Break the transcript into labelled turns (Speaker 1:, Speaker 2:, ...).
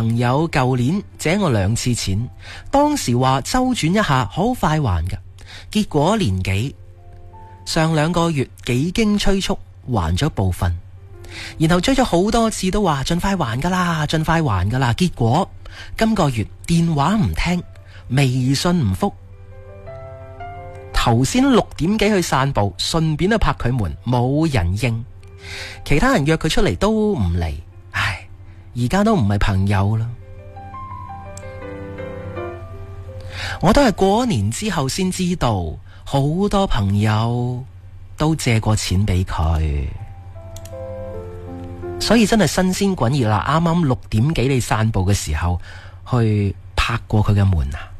Speaker 1: 朋友舊年借我2次錢，當時話周轉一下好快還㗎，結果年幾上2個月幾經催促還咗部分，然後追咗好多次都話盡快還㗎啦，盡快還㗎啦，結果今個月電話唔聽，微信唔覆，頭先6點幾去散步，順便去拍佢門，冇人應，其他人約佢出嚟都唔嚟，唉，而家都唔係朋友啦。我都係過年之後先知道，好多朋友都借過錢俾佢，所以真係新鮮滾熱啦！啱啱6點幾你散步嘅時候去拍過佢嘅門啊！